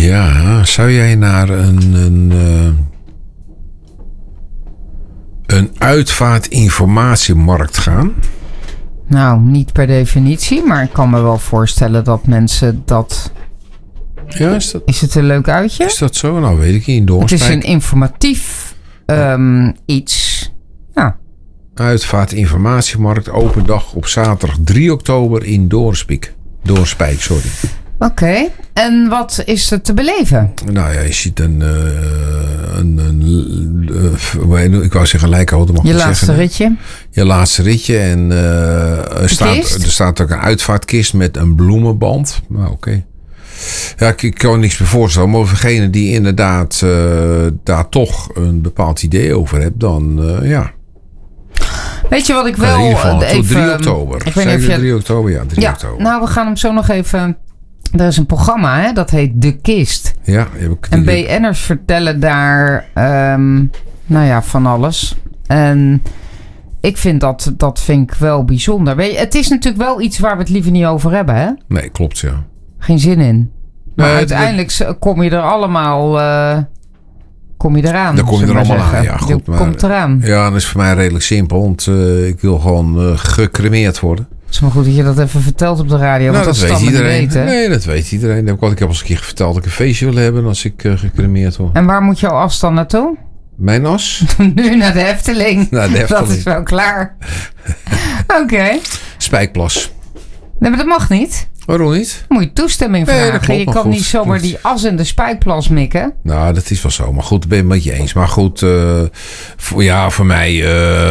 Ja, zou jij naar een uitvaartinformatiemarkt gaan? Nou, niet per definitie, maar ik kan me wel voorstellen dat mensen dat... Ja, Is het een leuk uitje? Is dat zo? Nou, weet ik niet. Het is een informatief iets. Ja. Uitvaartinformatiemarkt, open dag op zaterdag 3 oktober in Doornspijk. Oké. En wat is er te beleven? Nou ja, je ziet ik wou zeggen lijkauto. Je laatste ritje. Je laatste ritje. En er staat ook een uitvaartkist met een bloemenband. Nou, oké. Ja, ik kan er niks meer voorstellen. Maar voor degene die inderdaad daar toch een bepaald idee over hebt, dan ja. Weet je wat ik wel... in ieder geval even, 3 oktober. Ik weet niet of je... 3 oktober, ja, 3 oktober. Nou, we gaan hem zo nog even... Er is een programma, hè, dat heet De Kist. Ja. En BN'ers vertellen daar, van alles. En ik vind dat vind ik wel bijzonder. Weet je, het is natuurlijk wel iets waar we het liever niet over hebben, hè? Nee, klopt, ja. Geen zin in. Maar uiteindelijk kom je er allemaal... kom je eraan. Dan kom je er allemaal aan, ja. Goed, maar, komt eraan. Ja, dat is voor mij redelijk simpel. Want ik wil gewoon gecremeerd worden. Het is maar goed dat je dat even vertelt op de radio. Nou, want dat weet iedereen. Weten. Nee, dat weet iedereen. Ik heb al eens een keer verteld dat ik een feestje wil hebben als ik gecremeerd word. En waar moet jouw as dan naartoe? Mijn as? Nu naar de Efteling. Dat is wel klaar. Oké. Spijkplas. Nee, maar dat mag niet. Waarom niet? Moet je toestemming vragen. Nee, klopt, je kan niet zomaar die as in de spijkplas mikken. Nou, dat is wel zo. Maar goed, ik ben het met je eens. Maar goed, voor mij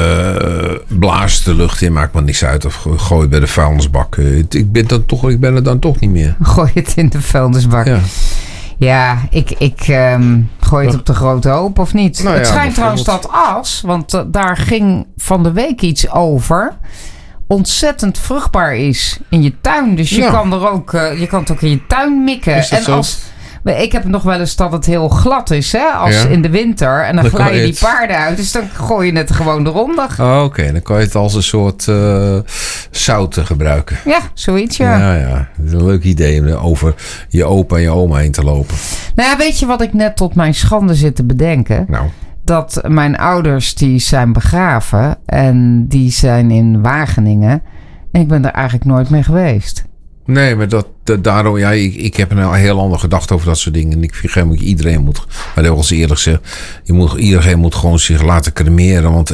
blaast de lucht in. Maakt me niks uit. Of gooi het bij de vuilnisbak. Ik ben er dan toch niet meer. Gooi het in de vuilnisbak. Ja, ik gooi het op de grote hoop of niet. Nou, het schijnt trouwens dat as, want daar ging van de week iets over, ontzettend vruchtbaar is in je tuin. Dus je kan er ook, je kan het ook in je tuin mikken. En ik heb nog wel eens dat het heel glad is, hè, als in de winter. En dan glijden die paarden uit. Dus dan gooi je het gewoon eronder. Oh, oké. Dan kan je het als een soort zout gebruiken. Ja, zoiets, ja. Ja. Dat is een leuk idee om over je opa en je oma heen te lopen. Nou ja, weet je wat ik net tot mijn schande zit te bedenken? Nou. Dat mijn ouders, die zijn begraven. En die zijn in Wageningen. En ik ben er eigenlijk nooit mee geweest. Nee, maar daarom, ja, ik heb een heel andere gedachte over dat soort dingen. En ik vind dat iedereen moet, maar dat was eerlijk zeg, iedereen moet gewoon zich laten cremeren. Want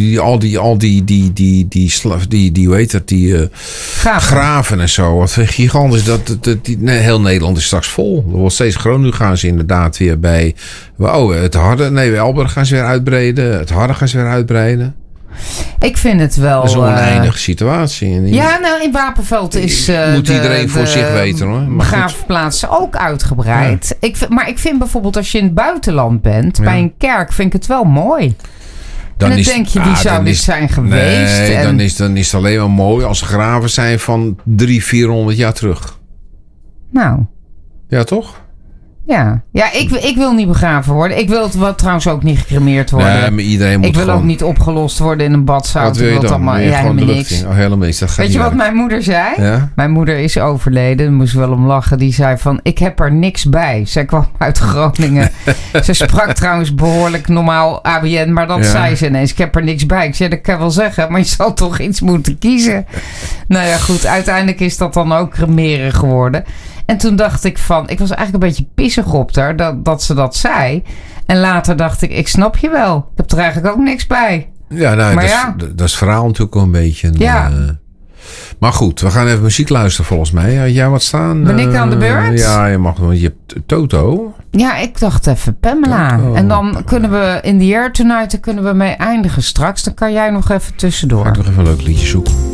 graven en zo, wat gigantisch. Heel Nederland is straks vol. Er wordt steeds groter. Nu gaan ze inderdaad weer bij het Harde. Nee, bij Alberg gaan ze weer uitbreiden. Het Harde gaan ze weer uitbreiden. Ik vind het wel... Dat is een oneindige situatie. In Wapenveld is... moet iedereen voor zich weten, hoor. Begraafplaatsen ook uitgebreid. Ja. Maar ik vind bijvoorbeeld als je in het buitenland bent, bij een kerk, vind ik het wel mooi. Dan denk je, die zou niet zijn geweest. Nee, dan is het alleen maar mooi als er graven zijn van 300-400 jaar terug. Nou. Ja, toch? Ja, ik wil niet begraven worden. Ik wil het trouwens ook niet gecremeerd worden. Nee, maar iedereen moet ik wil ook niet opgelost worden in een badzout. Wat wil je dan? Helemaal niks. Helemaal niks. Dat gaat Weet je wat mijn moeder zei? Ja? Mijn moeder is overleden. Daar moest wel om lachen. Die zei van, ik heb er niks bij. Zij kwam uit Groningen. Ze sprak trouwens behoorlijk normaal ABN. Maar dat zei ze ineens. Ik heb er niks bij. Ik zei, dat kan wel zeggen. Maar je zal toch iets moeten kiezen. Nou ja, goed. Uiteindelijk is dat dan ook cremeren geworden. En toen dacht ik van... Ik was eigenlijk een beetje pissig op haar dat ze dat zei. En later dacht ik snap je wel. Ik heb er eigenlijk ook niks bij. Ja, nou, dat is het verhaal natuurlijk wel een beetje. Maar goed, we gaan even muziek luisteren volgens mij. Had jij wat staan? Ben ik aan de beurt? Ja, je mag. Want je hebt Toto. Ja, ik dacht even Pamela. Toto. En dan kunnen we In the Air Tonight... Daar kunnen we mee eindigen straks. Dan kan jij nog even tussendoor. Ga ik nog even een leuk liedje zoeken.